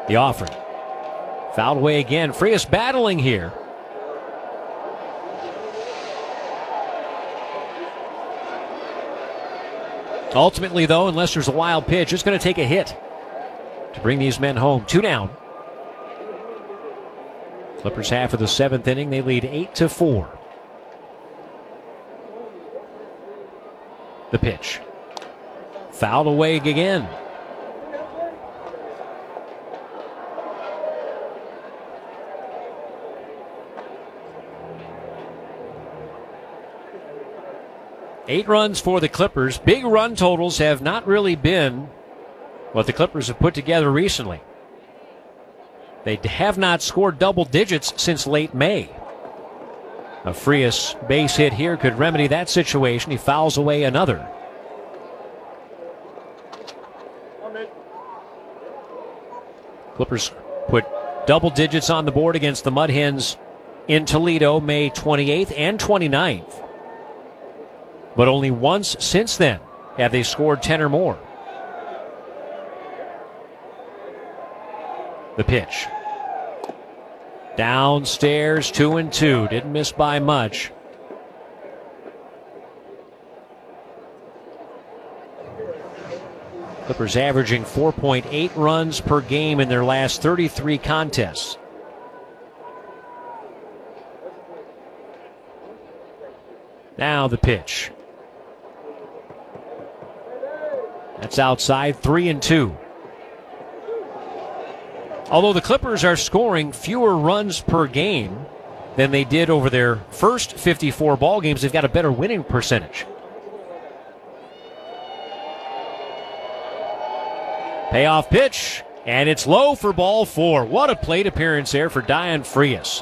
The offering. Fouled away again. Frias battling here. Ultimately, though, unless there's a wild pitch, it's going to take a hit to bring these men home. 2 down. Clippers half of the 7th inning. They lead 8-4. The pitch. Fouled away again. Eight runs for the Clippers. Big run totals have not really been what the Clippers have put together recently. They have not scored double digits since late May. A Frias base hit here could remedy that situation. He fouls away another. Clippers put double digits on the board against the Mud Hens in Toledo May 28th and 29th. But only once since then have they scored 10 or more. The pitch. Downstairs, 2-2. Didn't miss by much. Clippers averaging 4.8 runs per game in their last 33 contests. Now the pitch. That's outside, 3-2. Although the Clippers are scoring fewer runs per game than they did over their first 54 ball games, they've got a better winning percentage. Payoff pitch, and it's low for ball 4. What a plate appearance there for Dayan Frias.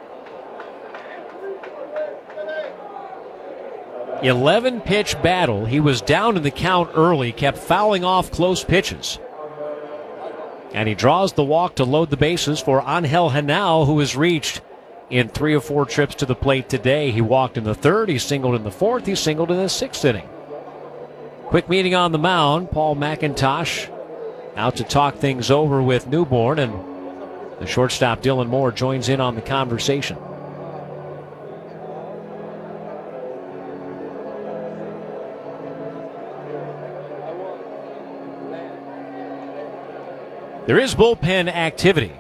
11-pitch battle. He was down in the count early, kept fouling off close pitches. And he draws the walk to load the bases for Angel Henao, who has reached in 3 or 4 trips to the plate today. He walked in the 3rd, he singled in the 4th, he singled in the 6th inning. Quick meeting on the mound. Paul McIntosh out to talk things over with Newborn, and the shortstop Dylan Moore joins in on the conversation. There is bullpen activity.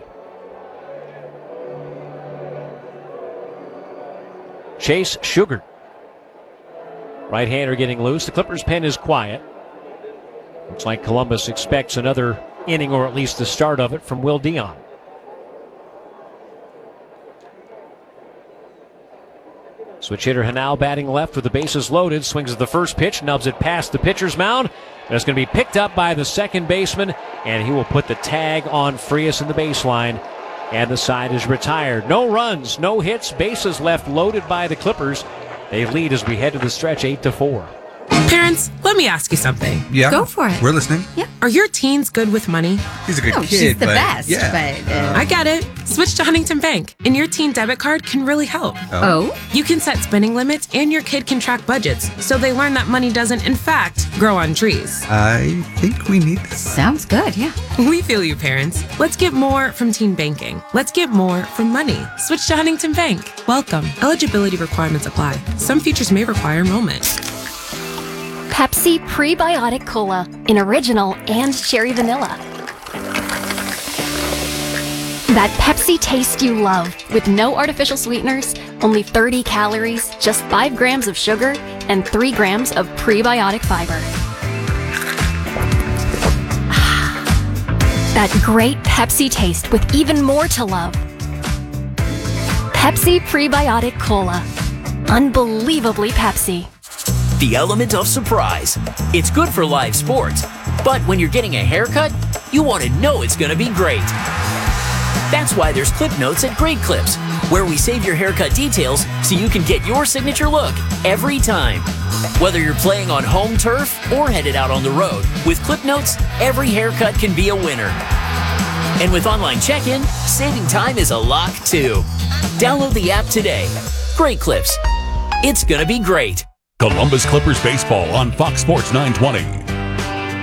Chase Sugar, right-hander, getting loose. The Clippers' pen is quiet. Looks like Columbus expects another inning, or at least the start of it, from Will Dion. Switch hitter Henao batting left with the bases loaded. Swings at the first pitch, nubs it past the pitcher's mound. And it's going to be picked up by the second baseman, and he will put the tag on Frias in the baseline. And the side is retired. No runs, no hits, bases left loaded by the Clippers. They lead as we head to the stretch, 8-4. Parents, let me ask you something. Yeah. Go for it. We're listening. Yeah. Are your teens good with money? He's a good kid. She's the but best. Yeah. But I get it. Switch to Huntington Bank, and your teen debit card can really help. oh, You can set spending limits, and your kid can track budgets, so they learn that money doesn't, in fact, grow on trees. I think we need this. sounds good. Yeah. We feel you, parents. Let's get more from teen banking. Let's get more from money. Switch to Huntington Bank. Welcome. Eligibility requirements apply. Some features may require enrollment. Pepsi Prebiotic Cola in original and cherry vanilla. That Pepsi taste you love with no artificial sweeteners, only 30 calories, just 5 grams of sugar, and 3 grams of prebiotic fiber. That great Pepsi taste with even more to love. Pepsi Prebiotic Cola. Unbelievably Pepsi. The element of surprise. It's good for live sports, but when you're getting a haircut, you want to know it's going to be great. That's why there's Clip Notes at Great Clips, where we save your haircut details so you can get your signature look every time. Whether you're playing on home turf or headed out on the road, with Clip Notes, every haircut can be a winner. And with online check-in, saving time is a lock too. Download the app today. Great Clips. It's going to be great. Columbus Clippers baseball on Fox Sports 920.